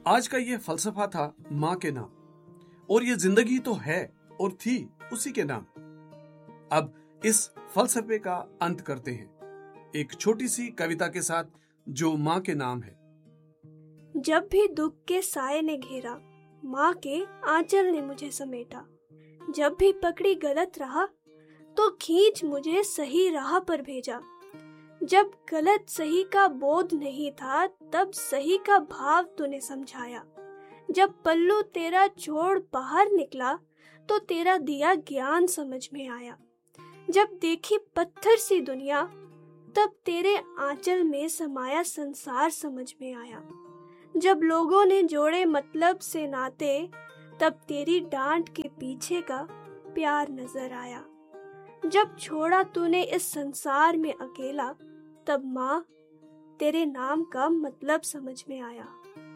आज का ये फलसफा था माँ के नाम, और ये जिंदगी तो है और थी उसी के नाम। अब इस फलसफे का अंत करते हैं एक छोटी सी कविता के साथ जो माँ के नाम है। जब भी दुख के साए ने घेरा, माँ के आंचल ने मुझे समेटा। जब भी पकड़ी गलत राह, तो खींच मुझे सही राह पर भेजा। जब गलत सही का बोध नहीं था, तब सही का भाव तूने समझाया। जब पल्लू तेरा छोड़ बाहर निकला, तो तेरा दिया ज्ञान समझ में आया। जब देखी पत्थर सी दुनिया, तब तेरे आंचल में समाया संसार समझ में आया। जब लोगों ने जोड़े मतलब से नाते, तब तेरी डांट के पीछे का प्यार नजर आया। जब छोड़ा तूने इस संसार में अकेला, तब माँ तेरे नाम का मतलब समझ में आया।